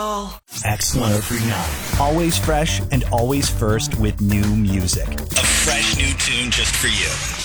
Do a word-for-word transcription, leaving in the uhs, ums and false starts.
X one oh three point nine. Always fresh and always first with new music. A fresh new tune just for you.